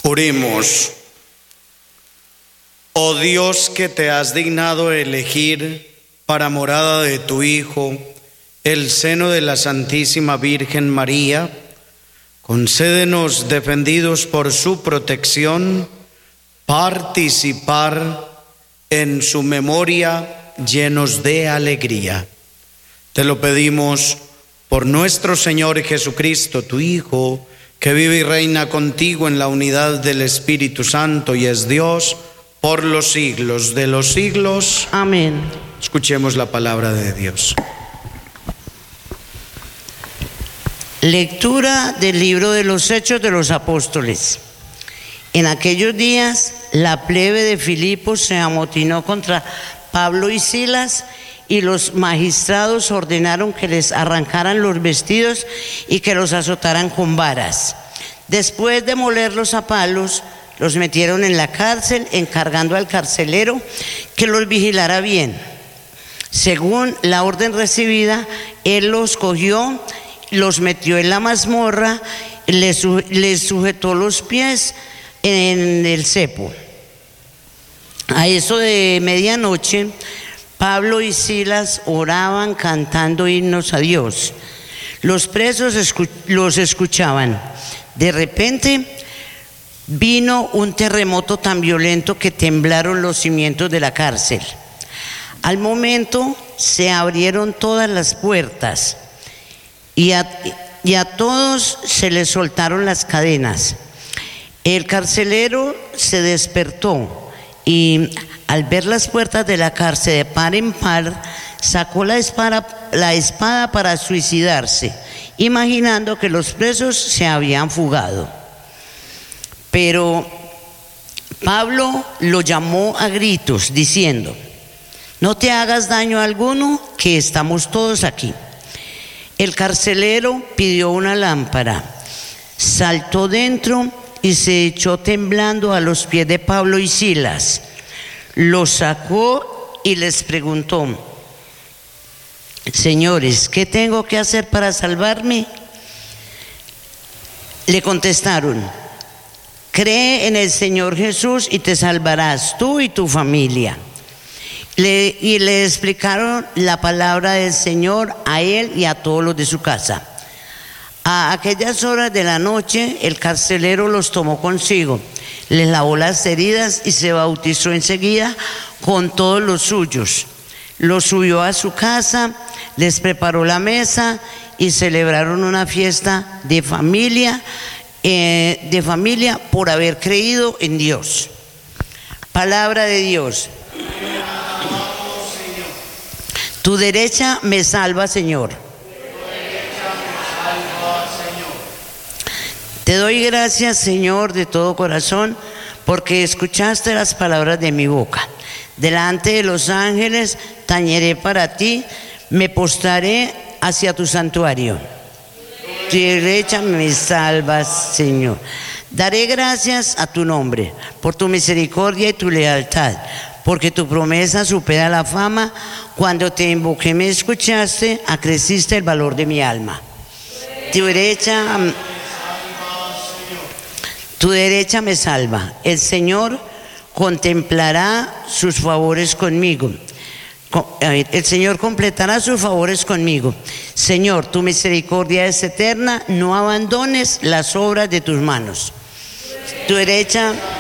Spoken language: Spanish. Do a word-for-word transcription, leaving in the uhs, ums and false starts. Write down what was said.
Oremos. Oh Dios, que te has dignado elegir para morada de tu Hijo el seno de la Santísima Virgen María, concédenos, defendidos por su protección, participar en su memoria llenos de alegría. Te lo pedimos por nuestro Señor Jesucristo, tu Hijo, que vive y reina contigo en la unidad del Espíritu Santo y es Dios por los siglos de los siglos. Amén. Escuchemos la palabra de Dios. Lectura del libro de los Hechos de los Apóstoles. En aquellos días, la plebe de Filipos se amotinó contra Pablo y Silas, y los magistrados ordenaron que les arrancaran los vestidos y que los azotaran con varas. Después de molerlos a palos, los metieron en la cárcel, encargando al carcelero que los vigilara bien. Según la orden recibida, él los cogió, los metió en la mazmorra, les, les sujetó los pies en el cepo. A eso de medianoche, Pablo y Silas oraban cantando himnos a Dios. Los presos escu- los escuchaban. De repente vino un terremoto tan violento que temblaron los cimientos de la cárcel. Al momento se abrieron todas las puertas y a, y a todos se les soltaron las cadenas. El carcelero se despertó y al ver las puertas de la cárcel de par en par, sacó la espada, la espada para suicidarse, imaginando que los presos se habían fugado. Pero Pablo lo llamó a gritos, diciendo: no te hagas daño alguno, que estamos todos aquí. El carcelero pidió una lámpara, saltó dentro y se echó temblando a los pies de Pablo y Silas. Los sacó y les preguntó: señores, ¿qué tengo que hacer para salvarme? Le contestaron: cree en el Señor Jesús y te salvarás tú y tu familia. Le, y le explicaron la palabra del Señor a él y a todos los de su casa. A aquellas horas de la noche, el carcelero los tomó consigo, les lavó las heridas y se bautizó enseguida con todos los suyos. Los subió a su casa, les preparó la mesa y celebraron una fiesta de familia, eh, de familia por haber creído en Dios. Palabra de Dios. Tu derecha me salva, Señor. Te doy gracias, Señor, de todo corazón, porque escuchaste las palabras de mi boca. Delante de los ángeles tañeré para ti, me postraré hacia tu santuario. Tu derecha me salvas, Señor. Daré gracias a tu nombre, por tu misericordia y tu lealtad, porque tu promesa supera la fama. Cuando te invoqué me escuchaste, acreciste el valor de mi alma. Tu derecha... Tu derecha me salva. El Señor contemplará sus favores conmigo. El Señor completará sus favores conmigo. Señor, tu misericordia es eterna. No abandones las obras de tus manos. Tu derecha